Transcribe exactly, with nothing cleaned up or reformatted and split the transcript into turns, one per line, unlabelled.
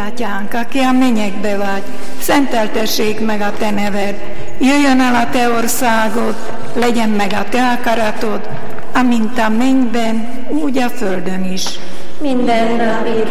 Atyánk, aki a mennyekbe vagy, szenteltessék meg a te neved, jöjjön el a te országod, legyen meg a te akaratod, amint a mennyben, úgy a földön is.
Minden napi